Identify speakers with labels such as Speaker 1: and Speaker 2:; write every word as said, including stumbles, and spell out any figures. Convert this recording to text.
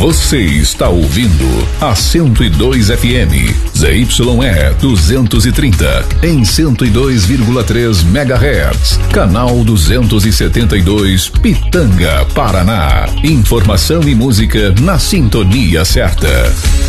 Speaker 1: Você está ouvindo a cento e dois F M, Z Y E duzentos e trinta, em cento e dois vírgula três megahertz. Canal duzentos e setenta e dois, Pitanga, Paraná. Informação e música na sintonia certa.